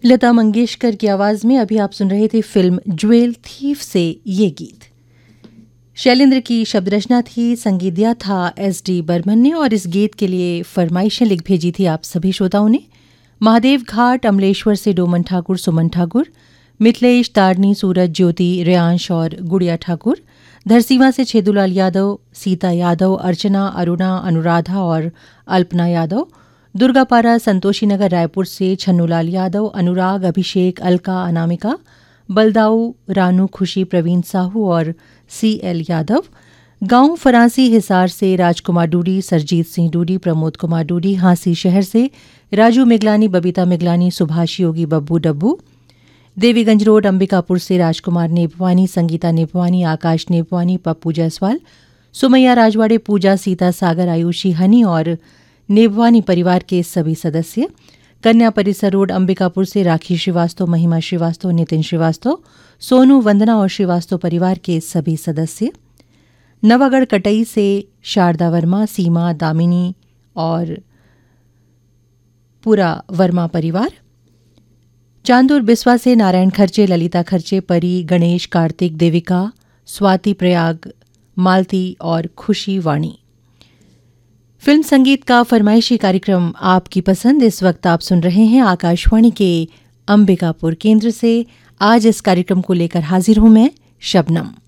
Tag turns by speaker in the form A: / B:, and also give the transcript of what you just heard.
A: लता मंगेशकर की आवाज़ में अभी आप सुन रहे थे फिल्म ज्वेल थीफ से ये गीत। शैलेंद्र की शब्द रचना थी, संगीत दिया था SD बर्मन ने और इस गीत के लिए फरमाइशें लिख भेजी थी आप सभी श्रोताओं ने। महादेव घाट अमलेश्वर से डोमन ठाकुर, सुमन ठाकुर, मिथिलेश, तारनी, सूरज, ज्योति, रेयांश और गुड़िया ठाकुर, धरसीवा से छेदूलाल यादव, सीता यादव, अर्चना, अरुणा, अनुराधा और अल्पना यादव, दुर्गापारा, संतोषी नगर, रायपुर से छन्नूलाल यादव, अनुराग, अभिषेक, अलका, अनामिका, बलदाऊ, रानू, खुशी, प्रवीण साहू और CL यादव, गांव फरांसी हिसार से राजकुमार डूडी, सरजीत सिंह डूडी, प्रमोद कुमार डूडी, हांसी शहर से राजू मिगलानी, बबीता मिगलानी, सुभाष योगी, बब्बू डब्बू, देवीगंज रोड अंबिकापुर से राजकुमार नेपवानी, संगीता नेपवानी, आकाश नेपवानी, पप्पू जायसवाल, सुमैया राजवाड़े, पूजा, सीता सागर, आयुषी, हनी और नेपवानी परिवार के सभी सदस्य, कन्या परिसर रोड अंबिकापुर से राखी श्रीवास्तव, महिमा श्रीवास्तव, नितिन श्रीवास्तव, सोनू, वंदना और श्रीवास्तव परिवार के सभी सदस्य, नवागढ़ कटई से शारदा वर्मा, सीमा, दामिनी और पूरा वर्मा परिवार, चांदूर बिस्वा से नारायण खर्चे, ललिता खर्चे, परी, गणेश, कार्तिक, देविका, स्वाति, प्रयाग, मालती और खुशी वाणी। फिल्म संगीत का फरमाइशी कार्यक्रम आपकी पसंद इस वक्त आप सुन रहे हैं आकाशवाणी के अंबिकापुर केंद्र से। आज इस कार्यक्रम को लेकर हाजिर हूं मैं, शबनम।